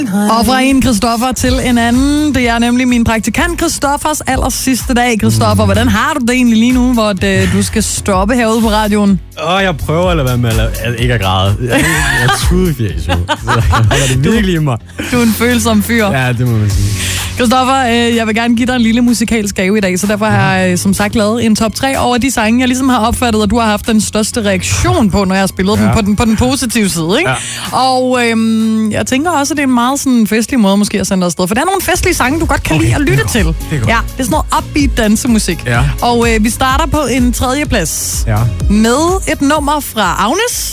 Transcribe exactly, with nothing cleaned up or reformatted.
Og fra en Christoffer til en anden. Det er nemlig min praktikant Christoffers aller sidste dag. Christoffer, hvordan har du det egentlig lige nu, hvor det, du skal stoppe herude på radioen? Åh, oh, jeg prøver at lade være med at lade, ikke at græde. Jeg, jeg er tudefjæs, jo. Jeg holder det virkelig i mig. Du er en følsom fyr. Ja, det må man sige. Christoffer, øh, jeg vil gerne give dig en lille musikalsk gave i dag, så derfor har jeg som sagt lavet en top tre over de sange, jeg ligesom har opfattet, at du har haft den største reaktion på, når jeg har spillet ja. dem på den, på den positive side, ikke? Ja. Og øhm, jeg tænker også, at det er en meget sådan festlig måde måske at sende dig afsted, for der er nogle festlige sange, du godt kan okay, lide at lytte til. Det er, ja, det er sådan noget upbeat dansemusik. Ja. Og øh, vi starter på en tredje plads ja. med et nummer fra Agnes.